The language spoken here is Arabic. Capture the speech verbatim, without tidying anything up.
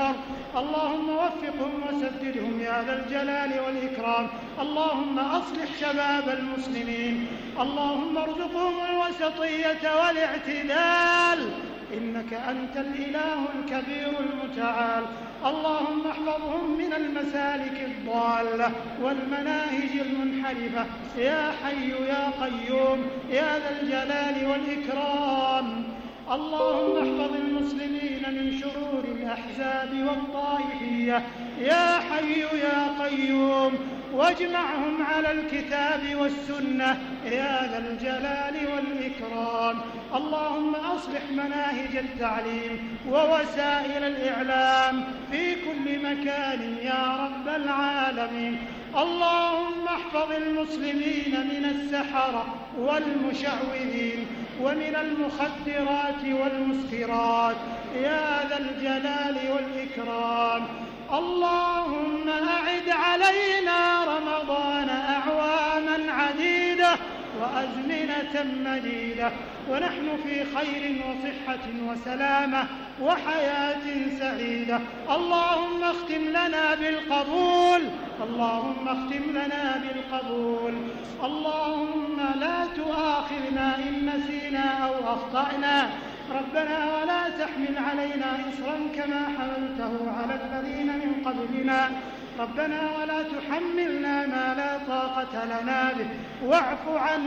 الشر. اللهم وفقهم وسددهم يا ذا الجلال والإكرام. اللهم أصلح شباب المسلمين. اللهم ارزقهم الوسطية والاعتدال، إنك أنت الإله الكبير المتعال. اللهم احفظهم من المسالك الضالة والمناهج المنحرفة يا حي يا قيوم يا ذا الجلال والإكرام. اللهم احفظ المسلمين من شرور الأحزاب والطائفية يا حي يا قيوم، واجمعهم على الكتاب والسنة يا ذا الجلال والإكرام. اللهم أصلح مناهج التعليم ووسائل الإعلام في كل مكان يا رب العالمين. اللهم احفظ المسلمين من السحرة والمشعوذين ومن المخدرات والمسكرات يا ذا الجلال والإكرام. اللهم أعد علينا رمضان أعواما عديدة وأزمنة مديدة ونحن في خير وصحة وسلامة وحياة سعيدة. اللهم اختم لنا بالقبول، اللهم اختم لنا بالقبول. اللهم لا تؤاخذنا إن نسينا أو أخطأنا، ربنا ولا تحمل علينا إصرا كما حملته على الذين من قبلنا، ربنا ولا تحملنا ما لا طاقة لنا به، واعف عنا